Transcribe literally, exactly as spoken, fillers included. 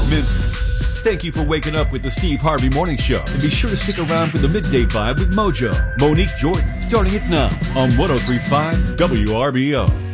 Memphis. Thank you for waking up with the Steve Harvey Morning Show. And be sure to stick around for the midday vibe with Mojo, Monique Jordan, starting at now on one oh three point five W R B O.